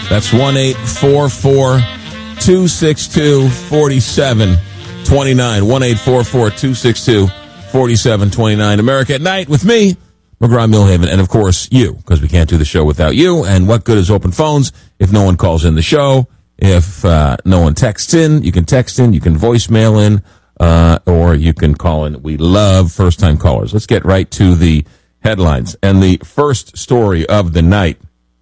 That's 1-844-262-4729. 1-844-262-4729. America at Night with me, McGraw-Milhaven, and of course you, because we can't do the show without you. And what good is open phones if no one calls in the show? If no one texts in, you can text in, you can voicemail in, or you can call in. We love first-time callers. Let's get right to the headlines. And the first story of the night,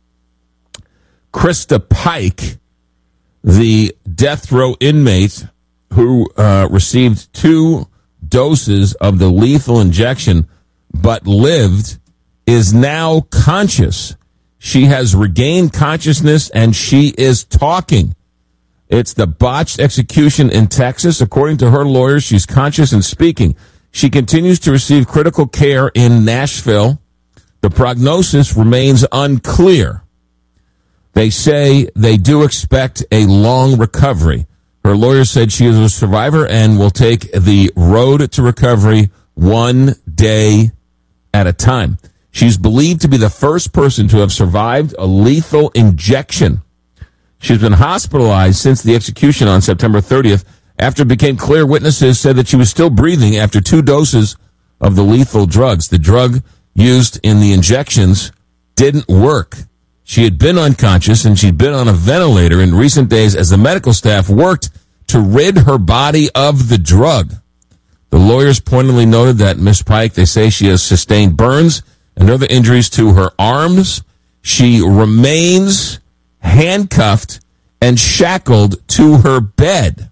Krista Pike, the death row inmate who received 2 doses of the lethal injection but lived, is now conscious. She has regained consciousness and she is talking. It's the botched execution in Texas. According to her lawyers, she's conscious and speaking. She continues to receive critical care in Nashville. The prognosis remains unclear. They say they do expect a long recovery. Her lawyer said she is a survivor and will take the road to recovery one day at a time. She's believed to be the first person to have survived a lethal injection. She's been hospitalized since the execution on September 30th. After it became clear, witnesses said that she was still breathing after 2 doses of the lethal drugs. The drug used in the injections didn't work. She had been unconscious and she'd been on a ventilator in recent days as the medical staff worked to rid her body of the drug. The lawyers pointedly noted that Ms. Pike, they say she has sustained burns and other injuries to her arms. She remains handcuffed and shackled to her bed.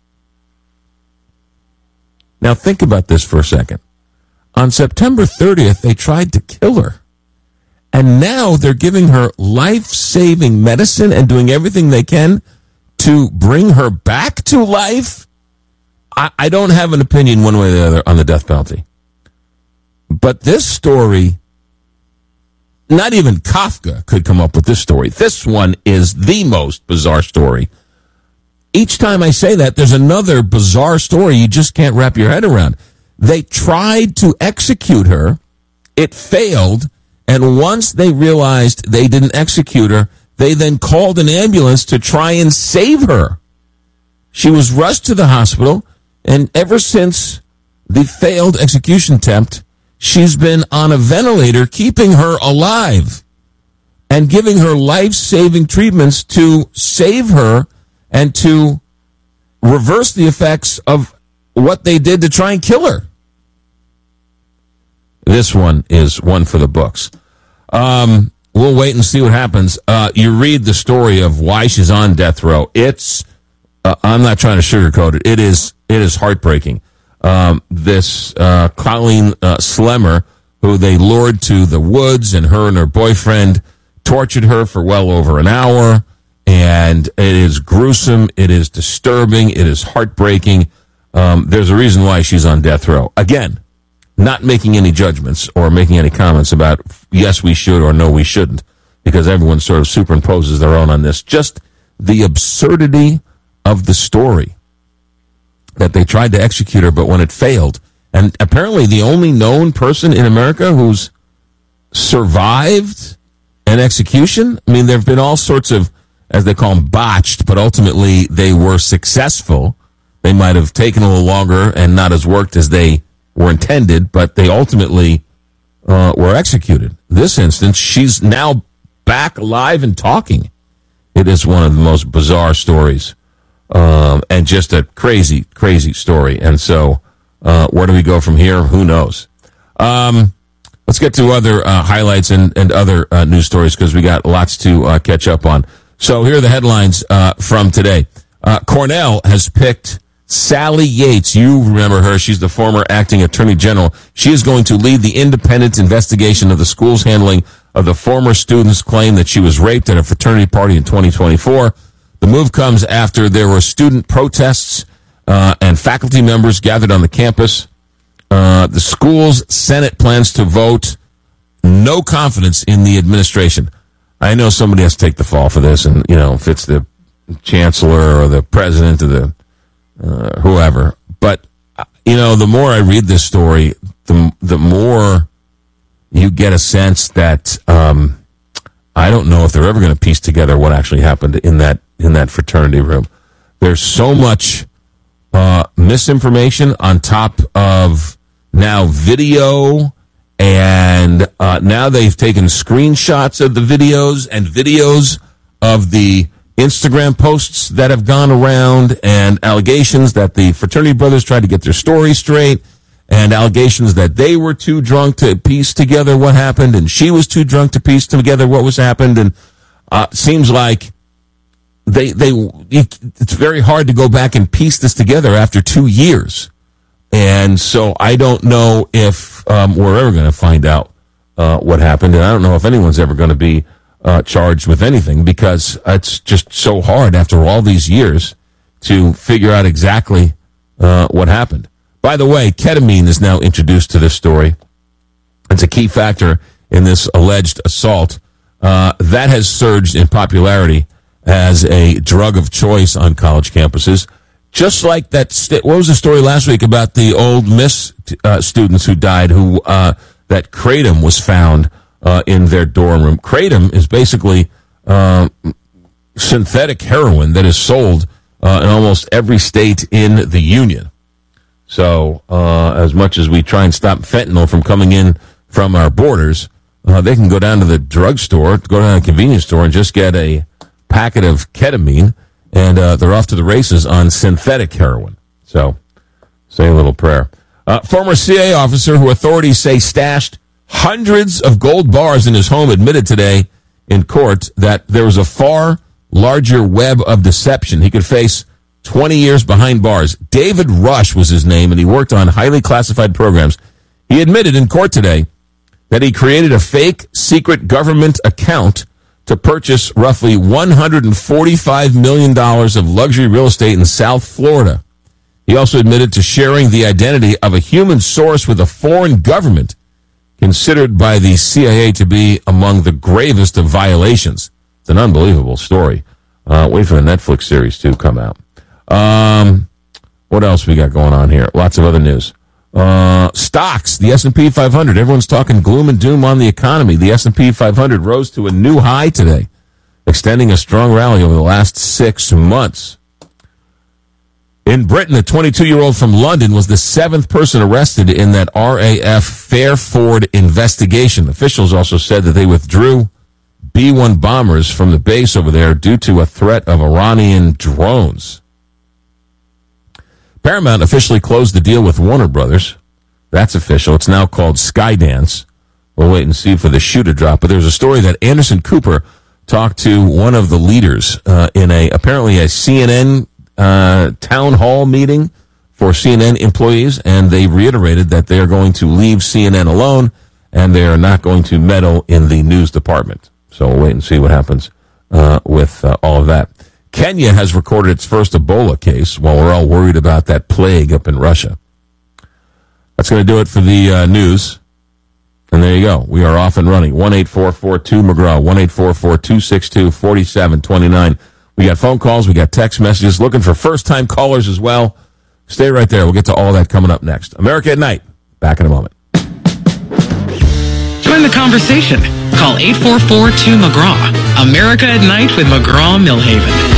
Now think about this for a second. On September 30th, they tried to kill her. And now they're giving her life-saving medicine and doing everything they can to bring her back to life. I don't have an opinion one way or the other on the death penalty. But this story, not even Kafka could come up with this story. This one is the most bizarre story. Each time I say that, there's another bizarre story you just can't wrap your head around. They tried to execute her. It failed. And once they realized they didn't execute her, they then called an ambulance to try and save her. She was rushed to the hospital, and ever since the failed execution attempt, she's been on a ventilator, keeping her alive and giving her life-saving treatments to save her and to reverse the effects of what they did to try and kill her. This one is one for the books. We'll wait and see what happens. You read the story of why she's on death row. It's, I'm not trying to sugarcoat it. It is heartbreaking. This Colleen Slemmer, who they lured to the woods, and her boyfriend tortured her for well over an hour. And it is gruesome. It is disturbing. It is heartbreaking. There's a reason why she's on death row. Again, not making any judgments or making any comments about yes, we should or no, we shouldn't, because everyone sort of superimposes their own on this. Just the absurdity of the story that they tried to execute her, but when it failed, and apparently the only known person in America who's survived an execution. I mean, there have been all sorts of, as they call them, botched, but ultimately they were successful. They might have taken a little longer and not as worked as they were intended, but they ultimately were executed. This instance, she's now back alive and talking. It is one of the most bizarre stories, and just a crazy, crazy story. And so, where do we go from here? Who knows? Let's get to other highlights and other news stories, because we got lots to catch up on. So here are the headlines from today. Cornell has picked Sally Yates. You remember her. She's the former acting attorney general. She is going to lead the independent investigation of the school's handling of the former student's claim that she was raped at a fraternity party in 2024. The move comes after there were student protests and faculty members gathered on the campus. The school's Senate plans to vote no confidence in the administration. I know somebody has to take the fall for this, and, if it's the chancellor or the president or the whoever. But, the more I read this story, the more you get a sense that I I don't know if they're ever going to piece together what actually happened in that fraternity room. There's so much misinformation on top of now video, and now they've taken screenshots of the videos and videos of the Instagram posts that have gone around, and allegations that the fraternity brothers tried to get their story straight, and allegations that they were too drunk to piece together what happened, and she was too drunk to piece together what was happened, and seems like it's very hard to go back and piece this together after 2 years. And so I don't know if we're ever going to find out what happened, and I don't know if anyone's ever going to be charged with anything, because it's just so hard after all these years to figure out exactly what happened. By the way, ketamine is now introduced to this story. It's a key factor in this alleged assault. That has surged in popularity as a drug of choice on college campuses. Just like that, what was the story last week about the Old Miss students who died, that kratom was found in their dorm room. Kratom is basically synthetic heroin that is sold in almost every state in the union. So as much as we try and stop fentanyl from coming in from our borders, they can go down to the drugstore, go down to the convenience store, and just get a packet of ketamine, and they're off to the races on synthetic heroin. So say a little prayer. Former CIA officer who authorities say stashed hundreds of gold bars in his home admitted today in court that there was a far larger web of deception. He could face 20 years behind bars. David Rush was his name, and he worked on highly classified programs. He admitted in court today that he created a fake secret government account to purchase roughly $145 million of luxury real estate in South Florida. He also admitted to sharing the identity of a human source with a foreign government, considered by the CIA to be among the gravest of violations. It's an unbelievable story. Wait for the Netflix series to come out. What else we got going on here? Lots of other news. Stocks, the S&P 500. Everyone's talking gloom and doom on the economy. The S&P 500 rose to a new high today, extending a strong rally over the last 6 months. In Britain, a 22-year-old from London was the 7th person arrested in that RAF Fairford investigation. Officials also said that they withdrew B-1 bombers from the base over there due to a threat of Iranian drones. Paramount officially closed the deal with Warner Brothers. That's official. It's now called Skydance. We'll wait and see for the shoe to drop. But there's a story that Anderson Cooper talked to one of the leaders in apparently a CNN town hall meeting for CNN employees, and they reiterated that they are going to leave CNN alone and they are not going to meddle in the news department. So we'll wait and see what happens with all of that. Kenya has recorded its first Ebola case while we're all worried about that plague up in Russia. That's going to do it for the news. And there you go. We are off and running. 1-844-2-McGraw, 1-844-262-4729. We got phone calls. We got text messages. Looking for first-time callers as well. Stay right there. We'll get to all that coming up next. America at Night. Back in a moment. Join the conversation. Call 844-2-McGraw. America at Night with McGraw-Millhaven.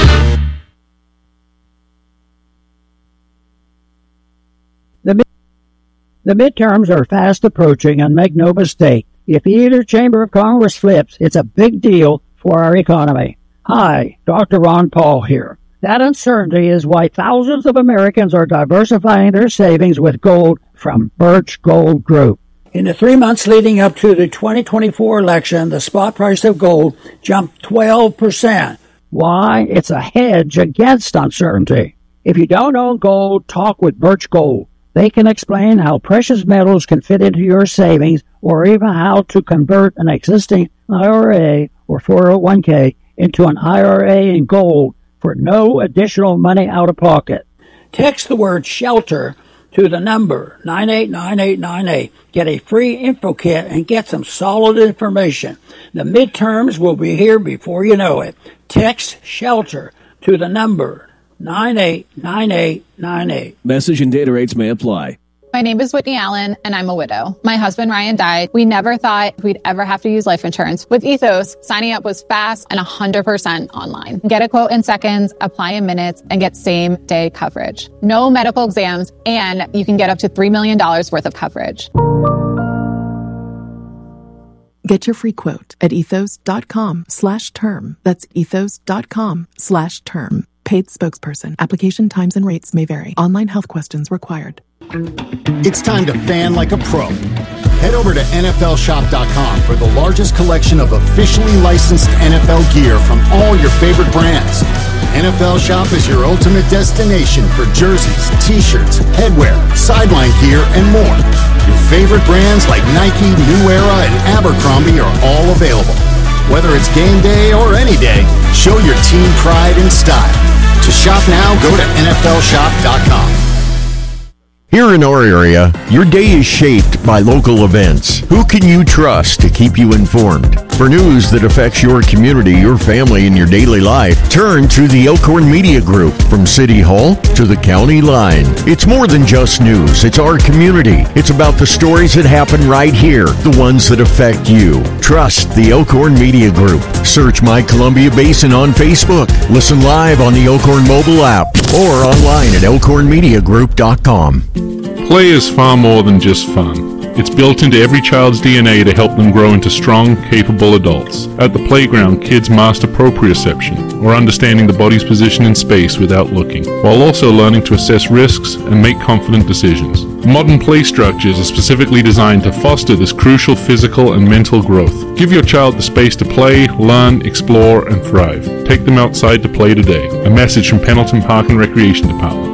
The midterms are fast approaching, and make no mistake, if either chamber of Congress flips, it's a big deal for our economy. Hi, Dr. Ron Paul here. That uncertainty is why thousands of Americans are diversifying their savings with gold from Birch Gold Group. In the 3 months leading up to the 2024 election, the spot price of gold jumped 12%. Why? It's a hedge against uncertainty. If you don't own gold, talk with Birch Gold. They can explain how precious metals can fit into your savings, or even how to convert an existing IRA or 401k into an IRA in gold for no additional money out of pocket. Text the word SHELTER to the number 989898. Get a free info kit and get some solid information. The midterms will be here before you know it. Text SHELTER to the number 989898. Message and data rates may apply. My name is Whitney Allen, and I'm a widow. My husband, Ryan, died. We never thought we'd ever have to use life insurance. With Ethos, signing up was fast and 100% online. Get a quote in seconds, apply in minutes, and get same-day coverage. No medical exams, and you can get up to $3 million worth of coverage. Get your free quote at ethos.com/term. That's ethos.com/term. Paid spokesperson. Application times and rates may vary. Online health questions required. It's time to fan like a pro. Head over to NFLshop.com for the largest collection of officially licensed NFL gear from all your favorite brands. NFL Shop is your ultimate destination for jerseys, t-shirts, headwear, sideline gear, and more. Your favorite brands like Nike, New Era, and Abercrombie are all available. Whether it's game day or any day, show your team pride and style. To shop now, go to NFLshop.com. Here in our area, your day is shaped by local events. Who can you trust to keep you informed? For news that affects your community, your family, and your daily life, turn to the Elkhorn Media Group. From City Hall to the county line. It's more than just news. It's our community. It's about the stories that happen right here, the ones that affect you. Trust the Elkhorn Media Group. Search My Columbia Basin on Facebook. Listen live on the Elkhorn mobile app or online at elkhornmediagroup.com. Play is far more than just fun. It's built into every child's DNA to help them grow into strong, capable adults. At the playground, kids master proprioception, or understanding the body's position in space without looking, while also learning to assess risks and make confident decisions. Modern play structures are specifically designed to foster this crucial physical and mental growth. Give your child the space to play, learn, explore, and thrive. Take them outside to play today. A message from Pendleton Park and Recreation Department.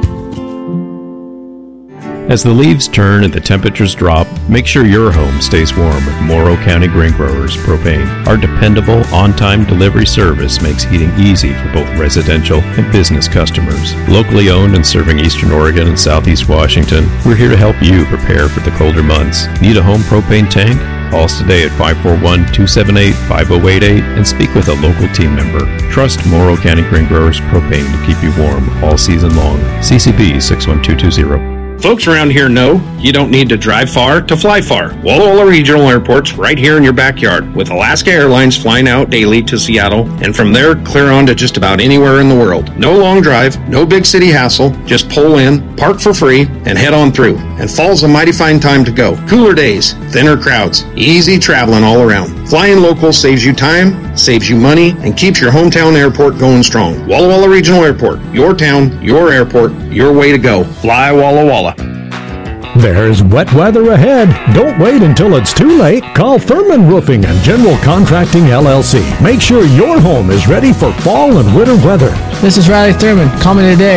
As the leaves turn and the temperatures drop, make sure your home stays warm with Morrow County Grain Growers Propane. Our dependable, on-time delivery service makes heating easy for both residential and business customers. Locally owned and serving Eastern Oregon and Southeast Washington, we're here to help you prepare for the colder months. Need a home propane tank? Call us today at 541-278-5088 and speak with a local team member. Trust Morrow County Grain Growers Propane to keep you warm all season long. CCB 61220. Folks around here know you don't need to drive far to fly far. Walla Walla Regional Airport's right here in your backyard, with Alaska Airlines flying out daily to Seattle, and from there clear on to just about anywhere in the world. No long drive, no big city hassle, just pull in, park for free, and head on through. And fall's a mighty fine time to go. Cooler days, thinner crowds, easy traveling all around. Flying local saves you time, saves you money, and keeps your hometown airport going strong. Walla Walla Regional Airport, your town, your airport, your way to go. Fly Walla Walla. There's wet weather ahead. Don't wait until it's too late. Call Thurman Roofing and General Contracting LLC. Make sure your home is ready for fall and winter weather. This is Riley Thurman. Call me today,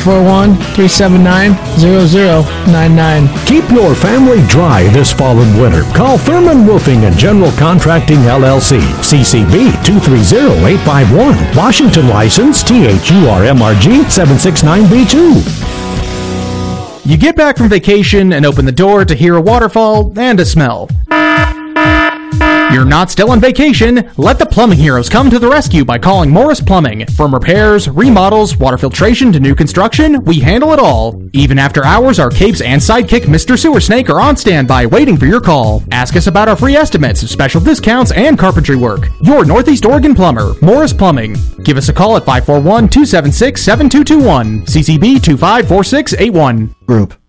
541-379-0099. Keep your family dry this fall and winter. Call Thurman Roofing and General Contracting LLC. CCB 230851. Washington license THURMRG 769B2. You get back from vacation and open the door to hear a waterfall and a smell. You're not still on vacation. Let the plumbing heroes come to the rescue by calling Morris Plumbing. From repairs, remodels, water filtration to new construction, we handle it all. Even after hours, our capes and sidekick Mr. Sewer Snake are on standby waiting for your call. Ask us about our free estimates, special discounts, and carpentry work. Your Northeast Oregon plumber, Morris Plumbing. Give us a call at 541-276-7221. CCB 254681. Group.